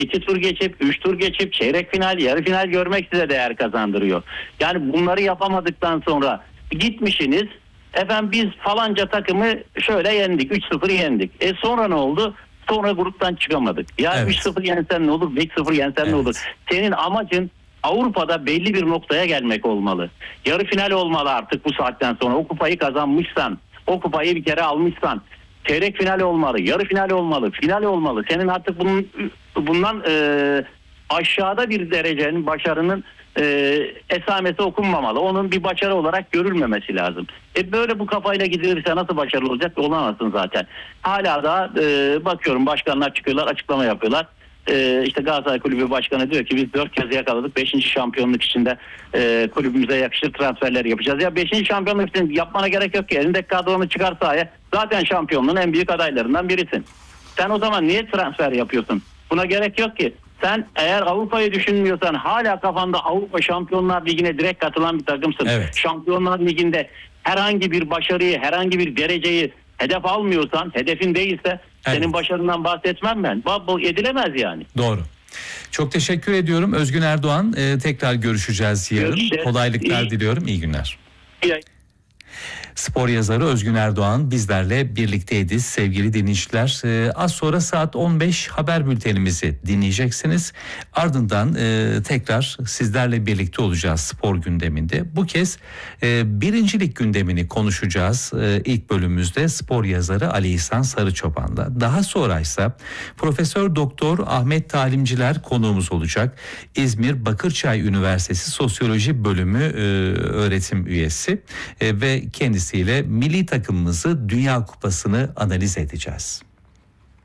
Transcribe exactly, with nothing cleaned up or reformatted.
iki tur geçip, üç tur geçip çeyrek final, yarı final görmek size değer kazandırıyor. Yani bunları yapamadıktan sonra gitmişsiniz, efendim biz falanca takımı şöyle yendik, üç sıfır yendik. E sonra ne oldu? Sonra gruptan çıkamadık. Ya Evet. üç sıfır yensen ne olur, beş sıfır yensen Evet. ne olur? Senin amacın Avrupa'da belli bir noktaya gelmek olmalı. Yarı final olmalı artık bu saatten sonra. O kupayı kazanmışsan, o kupayı bir kere almışsan, çeyrek final olmalı, yarı final olmalı, final olmalı. Senin artık bunun bundan e, aşağıda bir derecenin, başarının e, esamesi okunmamalı. Onun bir başarı olarak görülmemesi lazım. E böyle bu kafayla gidilirse nasıl başarılı olacak? Olamazsın zaten. Hala da e, bakıyorum başkanlar çıkıyorlar, açıklama yapıyorlar. Ee, işte Galatasaray Kulübü Başkanı diyor ki biz dört kez yakaladık. Beşinci şampiyonluk içinde e, kulübümüze yakışır transferler yapacağız. Ya beşinci şampiyonluk için yapmana gerek yok ki. Elindeki kadronu çıkar sahaya. Zaten şampiyonluğun en büyük adaylarından birisin. Sen o zaman niye transfer yapıyorsun? Buna gerek yok ki. Sen eğer Avrupa'yı düşünmüyorsan, hala kafanda Avrupa Şampiyonlar Ligi'ne direkt katılan bir takımsın. Evet. Şampiyonlar Ligi'nde herhangi bir başarıyı, herhangi bir dereceyi hedef almıyorsan, hedefin değilse Evet. senin başarından bahsetmem ben. Bu edilemez yani. Doğru. Çok teşekkür ediyorum Özgün Erdoğan. Ee, tekrar görüşeceğiz yarın. Görüşeceğiz. Kolaylıklar İyi. diliyorum. İyi günler. İyi. Spor yazarı Özgün Erdoğan bizlerle birlikteydi sevgili dinleyiciler. Ee, az sonra saat on beş haber bültenimizi dinleyeceksiniz. Ardından e, tekrar sizlerle birlikte olacağız spor gündeminde. Bu kez e, birincilik gündemini konuşacağız. E, ilk bölümümüzde spor yazarı Ali İhsan Sarıçoban'la. Daha sonra ise Profesör Doktor Ahmet Talimciler konuğumuz olacak. İzmir Bakırçay Üniversitesi Sosyoloji Bölümü e, öğretim üyesi e, ve kendisi ile milli takımımızı, Dünya Kupası'nı analiz edeceğiz.